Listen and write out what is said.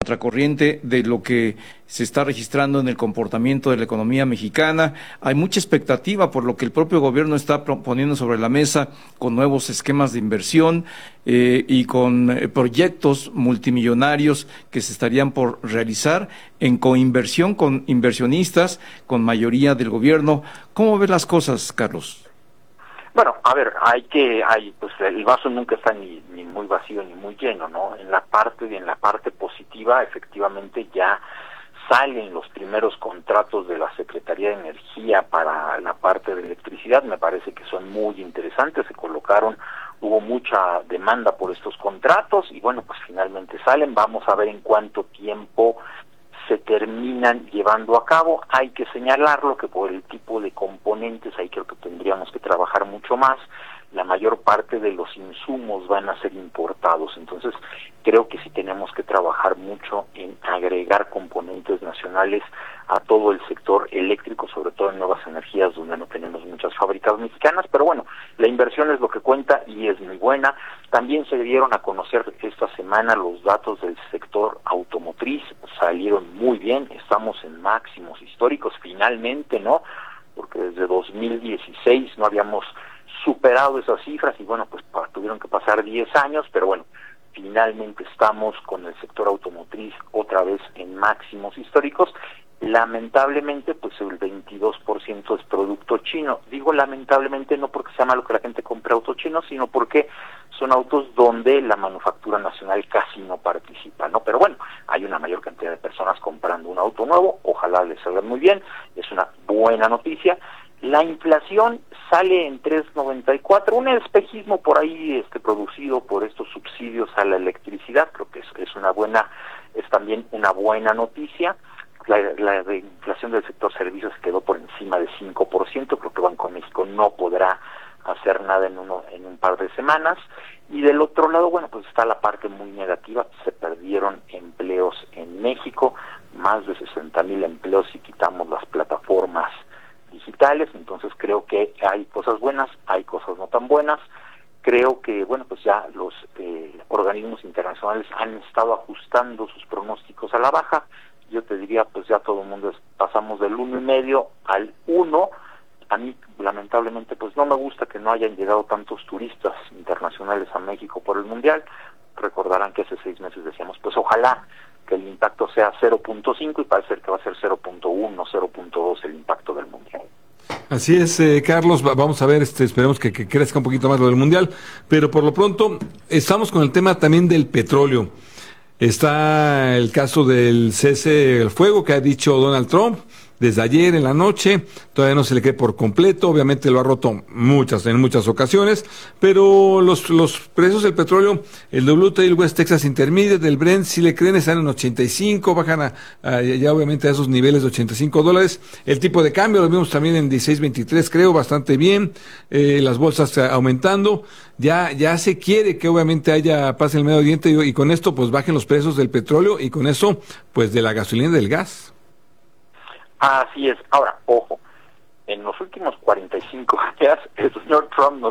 contracorriente de lo que se está registrando en el comportamiento de la economía mexicana. Hay mucha expectativa por lo que el propio gobierno está poniendo sobre la mesa con nuevos esquemas de inversión y con proyectos multimillonarios que se estarían por realizar en coinversión con inversionistas, con mayoría del gobierno. ¿Cómo ves las cosas, Carlos? Bueno, a ver, pues el vaso nunca está ni muy vacío ni muy lleno, ¿no? En la parte positiva, efectivamente ya salen los primeros contratos de la Secretaría de Energía para la parte de electricidad. Me parece que son muy interesantes, hubo mucha demanda por estos contratos y bueno, pues finalmente salen. Vamos a ver en cuánto tiempo se terminan llevando a cabo. Hay que señalarlo que por el tipo de componentes ahí creo que tendríamos que trabajar mucho más. La mayor parte de los insumos van a ser importados, entonces creo que sí tenemos que trabajar mucho en agregar componentes nacionales a todo el sector eléctrico, sobre todo en nuevas energías donde no tenemos muchas fábricas mexicanas, pero bueno, la inversión es lo que cuenta y es muy buena. También se dieron a conocer esta semana los datos del sector automotriz, salieron muy bien, estamos en máximos históricos finalmente, ¿no? Porque desde 2016 no habíamos superado esas cifras y bueno, pues tuvieron que pasar 10 años, pero bueno, finalmente estamos con el sector automotriz otra vez en máximos históricos. Lamentablemente, pues el 22% es producto chino. Digo lamentablemente no porque sea malo que la gente compre autos chinos, sino porque son autos donde la manufactura nacional casi no participa, ¿no? Pero bueno, hay una mayor cantidad de personas comprando un auto nuevo, ojalá les salga muy bien, es una buena noticia. La inflación sale en 3.94, un espejismo por ahí producido por estos subsidios a la electricidad, creo que es también una buena noticia. La inflación del sector servicios quedó por encima de 5%, creo que Banco de México no podrá hacer nada en un par de semanas. Y del otro lado, bueno, pues está la parte muy negativa, se perdieron empleos en México, más de 60,000 empleos si quitamos las plataformas digitales, entonces creo que hay cosas buenas, hay cosas no tan buenas. Creo que, bueno, pues ya los organismos internacionales han estado ajustando sus pronósticos a la baja. Yo te diría, pues ya todo el mundo pasamos del 1.5 al 1. A mí, lamentablemente, pues no me gusta que no hayan llegado tantos turistas internacionales a México por el Mundial. Recordarán que hace 6 meses decíamos, pues ojalá que el impacto sea 0.5 y parece que va a ser 0.1, 0.2 el impacto del Mundial. Así es, Carlos, vamos a ver, esperemos que crezca un poquito más lo del Mundial, pero por lo pronto estamos con el tema también del petróleo. Está el caso del cese del fuego que ha dicho Donald Trump desde ayer en la noche, todavía no se le cree por completo, obviamente lo ha roto en muchas ocasiones, pero los precios del petróleo, el WTI, West Texas Intermediate, el Brent, si le creen, están en 85, bajan ya obviamente a esos niveles de $85, el tipo de cambio lo vimos también en 16.23, creo, bastante bien, las bolsas aumentando, ya se quiere que obviamente haya paz en el Medio Oriente y con esto pues bajen los precios del petróleo y con eso pues de la gasolina y del gas. Así es. Ahora, ojo, en los últimos 45 días el señor Trump nos